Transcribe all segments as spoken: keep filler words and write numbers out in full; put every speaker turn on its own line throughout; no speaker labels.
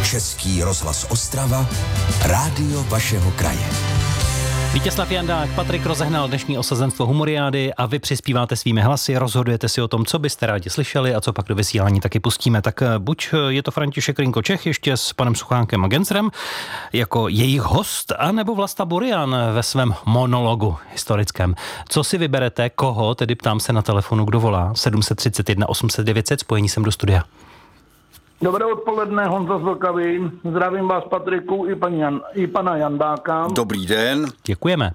Český rozhlas Ostrava, rádio vašeho kraje.
Vítězslav Jandák, Patrik rozehnal dnešní osazenstvo Humoriády a vy přispíváte svými hlasy, rozhodujete si o tom, co byste rádi slyšeli a co pak do vysílání taky pustíme. Tak buď je to František Rinko Čech ještě s panem Suchánkem a Gensrem jako jejich host, anebo Vlasta Burian ve svém monologu historickém. Co si vyberete, koho, tedy ptám se na telefonu, kdo volá? sedm set třicet jedna osm set devět set, spojení sem do studia.
Dobré odpoledne, Honza z Vltavy. Zdravím vás, Patriku, i, paní Jan, i pana Jandáka.
Dobrý den.
Děkujeme.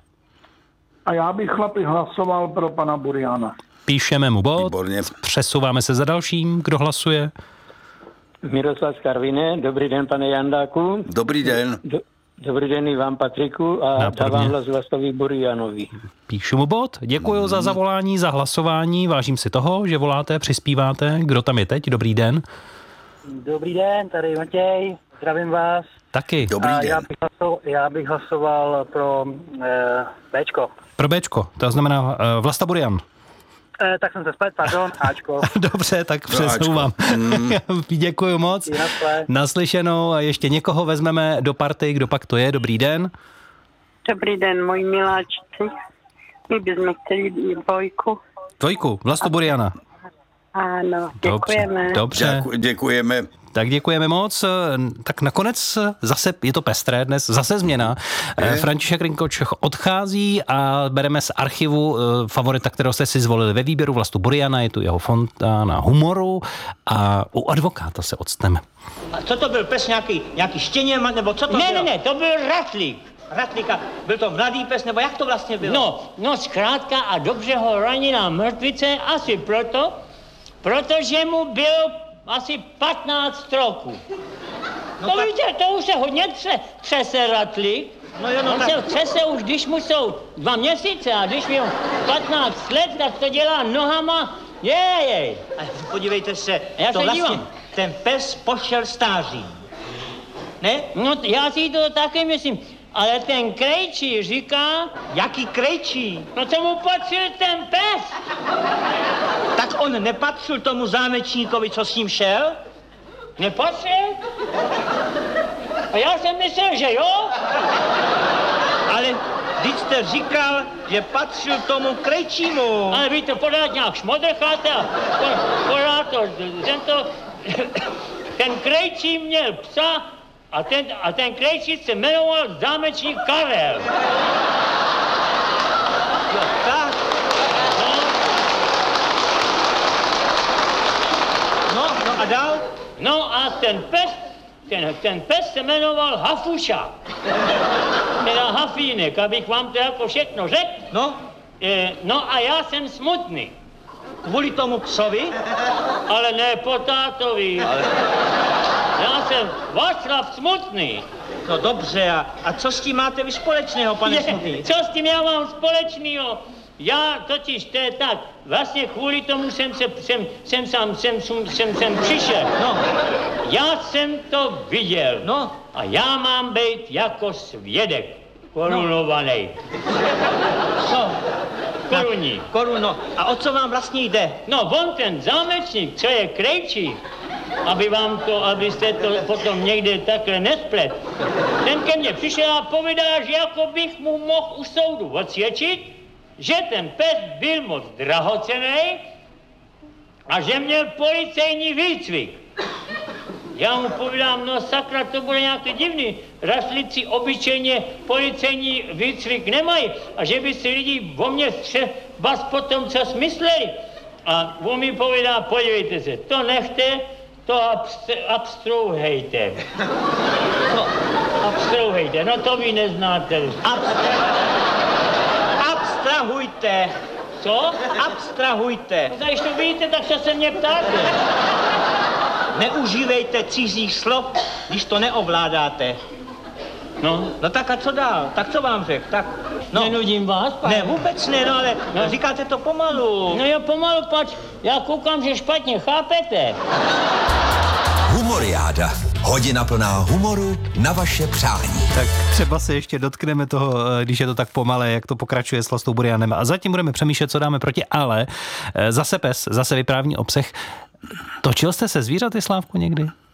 A já bych, chlapi, hlasoval pro pana Buriana.
Píšeme mu bod,
Výborně.
Přesouváme se za dalším. Kdo hlasuje?
Miroslav z Karviné. Dobrý den, pane Jandáku.
Dobrý den.
Do, dobrý den i vám, Patriku, a
Nápadně.
dávám hlas Vlastovi Burianovi.
Píšu mu bod. Děkuji mm. za zavolání, za hlasování. Vážím si toho, že voláte, přispíváte. Kdo tam je teď? Dobrý den.
Dobrý den, tady Matěj, zdravím vás.
Taky.
Dobrý
A
den.
já bych, hlasoval, já bych hlasoval pro eh, Bčko.
Pro Bčko, to znamená uh, Vlasta Burian.
Eh, tak jsem se splet, pardon, Ačko.
Dobře, tak přesouvám. Mm. Děkuji moc.
Nasle.
Naslyšenou a ještě někoho vezmeme do party, kdo pak to je. Dobrý den.
Dobrý den, moji miláčci. My bychom chtěli dvojku.
Dvojku, Vlastu Buriana.
Ano, děkujeme.
Dobře, dobře.
Děku, děkujeme.
Tak děkujeme moc. Tak nakonec zase, je to pestré dnes, zase změna. Je. František Rinko Čech odchází a bereme z archivu favorita, kterého jste si zvolili ve výběru, Vlastu Buriana, je tu jeho fontána humoru a u advokáta se odstneme.
A co to byl pes, nějaký, nějaký štěněma, nebo co to
Ne,
bylo?
ne, ne, to byl ratlík.
Ratlíka, byl to mladý pes, nebo jak to vlastně bylo?
No, no zkrátka a dobře ho ranila mrtvice asi proto, protože mu bylo asi patnáct roků. No to tak... víte, to už se hodně tře, třese ratlík.
No jo, no
On
tak...
se třese už, když mu jsou dva měsíce a když mu patnáct let, tak to dělá nohama. Jej.
A podívejte se,
Já
to
se
vlastně,
dívám.
ten pes pošel stáří. Ne?
No já si to taky myslím. Ale ten krejčí říká...
Jaký krejčí?
No co mu patřil ten pes?
Tak on nepatřil tomu zámečníkovi, co s ním šel?
Nepatřil? A já jsem myslel, že jo?
Ale vždyť jste říkal, že patřil tomu krejčímu.
Ale vy to pořád nějak šmodrcháte a pořád to, tento, ten krejčí měl psa a ten, a ten krejčí se jmenoval zámečník Karel.
Jo, tak. No, no a dál?
No a ten pes, ten, ten pes se jmenoval Hafuša. Teda Hafínek, abych vám to jako všechno řekl.
No?
E, no a já jsem smutný.
Kvůli tomu psovi?
Ale ne po tátovi.
Ale...
Já jsem Václav Smutný.
No dobře, a, a co s tím máte vy společného, pane
Je,
Smutný?
co s tím já mám společného? Já totiž, to je tak, vlastně kvůli tomu jsem se, jsem, jsem, jsem, jsem, jsem, jsem, jsem přišel.
No.
Já jsem to viděl.
No.
A já mám být jako svědek. Korunovaný.
Co?
Koruní.
Koruno. A o co vám vlastně jde?
No, on ten zámečník, co je krejčí, aby vám to, abyste to potom někde takhle nesplet. Ten ke mně přišel a povídá, že jako bych mu mohl u soudu odsvědčit, že ten pes byl moc drahocenný a že měl policejní výcvik. Já mu povídám, no sakra, to bude nějaký divný. Rašlici obyčejně policejní výcvik nemají a že by si lidi o mě třeba potom co smysleli. A on mi povídá, podívejte se, to nechte, to abst- abstrouhejte. No, abstrouhejte, no to vy neznáte.
Abstra... Abstrahujte.
Co?
Abstrahujte.
No, když to víte, tak co se mě ptáte?
Neužívejte cizích slov, když to neovládáte.
No,
No tak a co dál? Tak co vám řekl? Tak, no.
nenudím vás, pane.
Ne, vůbec ne, no ale
No.
říkáte to pomalu.
No jo, pomalu, pač, já koukám, že špatně chápete.
Humoriáda. Hodina plná humoru na vaše přání.
Tak třeba se ještě dotkneme toho, když je to tak pomalé, jak to pokračuje s Vlastou Burianem. A zatím budeme přemýšlet, co dáme proti, ale zase pes, zase vyprávění obsah. Točil jste se zvířaty, Slávku, někdy?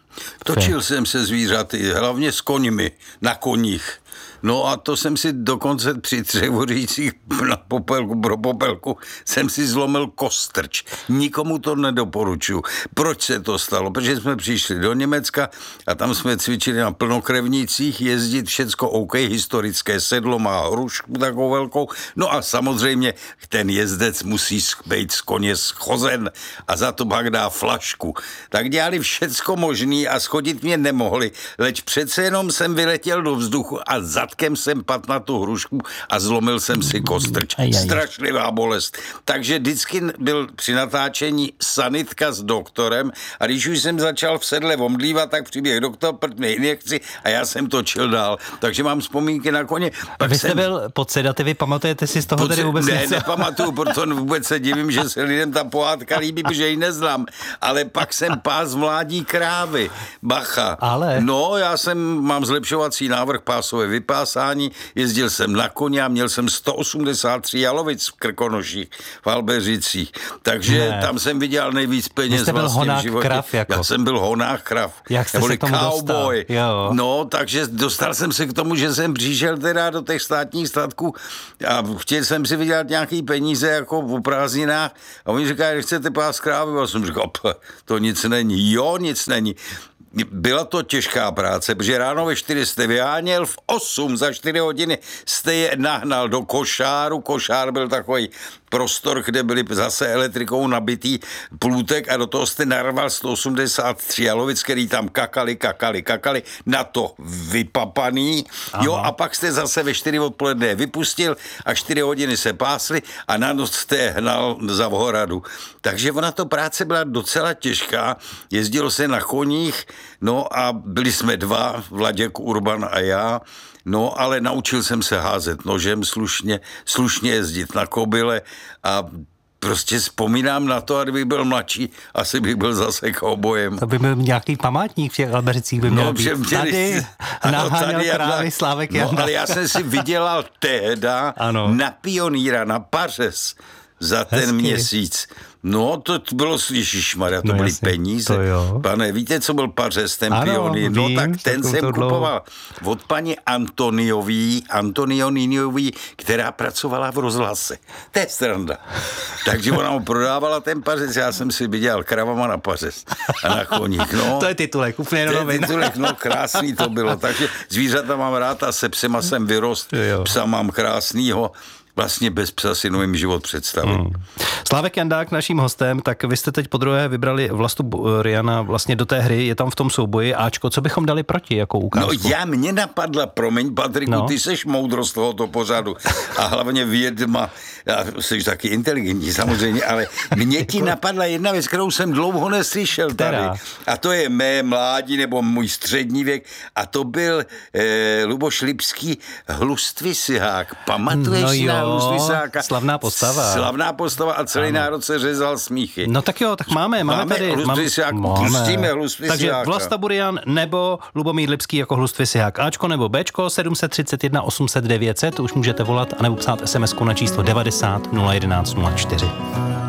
Točil jsem se zvířaty, hlavně s koňmi, na koních. No a to jsem si dokonce při třech vořících na popelku, pro popelku, jsem si zlomil kostrč. Nikomu to nedoporučuju. Proč se to stalo? Protože jsme přišli do Německa a tam jsme cvičili na plnokrevnících, jezdit všecko OK, historické sedlo má hrušku takovou velkou. No a samozřejmě ten jezdec musí být z koně schozen a za to pak dá flašku. Tak dělali všecko možný a schodit mě nemohli, leč přece jenom jsem vyletěl do vzduchu a zadkem jsem padl na tu hrušku a zlomil jsem si kostrč. Strašlivá bolest. Takže vždycky byl při natáčení sanitka s doktorem a když už jsem začal v sedle omdlívat, tak přiběh doktor, prd mě injekci a já jsem točil dál. Takže mám vzpomínky na koně. Pak
Vy jste
jsem...
byl pod sedativy, pamatujete si z toho
Pod...
tedy vůbec
Ne,
něco?
nepamatuju, proto vůbec se divím, že se lidem ta pohádka líbí, protože ji neznám. Ale pak jsem pás mládí krávy. Bacha.
Ale...
No, já jsem, mám zlepšovací návrh pásové vypásání, jezdil jsem na koně a měl jsem sto osmdesát tři jalovic v Krkonoších, v Albeřicích. Takže ne. Tam jsem viděl nejvíc peněz
jste byl
vlastně
honák
v životě.
Krav jako.
Já jsem byl honák krav.
Jak jste se k tomu
cowboy.
dostal? Jo.
No, takže dostal jsem se k tomu, že jsem přišel teda do těch státních statků a chtěl jsem si vydělat nějaký peníze jako v prázdninách a oni říkají, že chcete pás krávy. A jsem říkal, to nic není. Jo, nic není. Byla to těžká práce, protože ráno ve čtyři jste vyháněl, v osm za čtyři hodiny jste je nahnal do košáru. Košár byl takový prostor, kde byly zase elektrikou nabitý plůtek a do toho jste narval sto osmdesát tři jalovic, který tam kakali, kakali, kakali, na to vypapaný. Aha. Jo, a pak jste zase ve čtyři odpoledne vypustil a čtyři hodiny se pásli a na noc jste hnal za Vhohradu. Takže ona to práce byla docela těžká, jezdilo se na koních, no a byli jsme dva, Vladěk Urban a já. No, ale naučil jsem se házet nožem slušně, slušně jezdit na kobyle a prostě vzpomínám na to, a kdybych byl mladší, asi bych byl zase cowboyem.
To by byl nějaký památník v těch Albeřicích, by měl
no,
být.
Měli,
tady naháněl krávy Slávek Janda.
No, ale já jsem si vydělal tehda na pionýra, na pařez za ten
Hezky.
Měsíc. No, to bylo, ježišmarja, to
no,
byly
jasně,
peníze.
to jo.
Pane, víte, co byl pařez, ten
ano,
pionýr? No,
vím,
tak ten jsem kupoval
dlouho.
od paní Antoniový, Antonioniniový, která pracovala v rozhlase. To je sranda. Takže ona mu prodávala ten pařez, já jsem si viděl kravama na pařez a na koních. No,
to je titulek, úplně
to je
novin.
titulek, no, krásný to bylo. Takže zvířata mám rád a se psema jsem vyrost. Psa mám krásnýho. Vlastně bez psa si novým život představit. Hmm.
Slávek Jandák, naším hostem, tak vy jste teď podruhé vybrali Vlastu Riana vlastně do té hry, je tam v tom souboji Ačko, co bychom dali proti jako ukázku?
No já, mě napadla, promiň Patriku, no. Ty seš moudrost tohoto pořadu a hlavně vědma, a jsi taky inteligentní samozřejmě, ale mě ti napadla jedna věc, kterou jsem dlouho neslyšel
Která?
tady. A to je mé mládí nebo můj střední věk a to byl eh, Luboš Lipský Hlustvysihák. Pamatuješ
no
si
jo.
na Hlustvysihák?
Slavná postava.
Slavná postava a celý ano. národ se řezal smíchy.
No tak jo, tak máme, máme,
máme
tady.
Hlustvysihák,
máme.
pustíme Hlustvysihák.
Takže Vlasta Burian nebo Lubomír Lipský jako Hlustvysihák. Ačko nebo Bčko, sedm set třicet jedna osm set devět set, už můžete volat, anebo psát es em esku na číslo devadesát nula jedenáct nula čtyři.